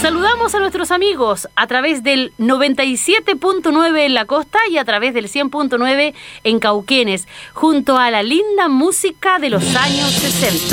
Saludamos a nuestros amigos a través del 97.9 en la costa y a través del 100.9 en Cauquenes, junto a la linda música de los años 60.